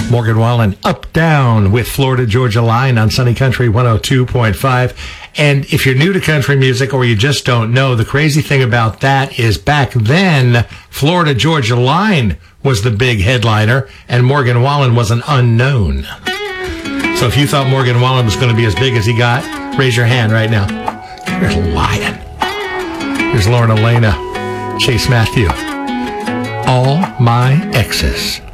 Morgan Wallen, Up Down with Florida Georgia Line on Sunny Country 102.5. And if you're new to country music or you just don't know, the crazy thing about that is back then, Florida Georgia Line was the big headliner and Morgan Wallen was an unknown. So if you thought Morgan Wallen was going to be as big as he got, raise your hand right now. You're lying. Here's Lauren Elena, Chase Matthew. All My Exes.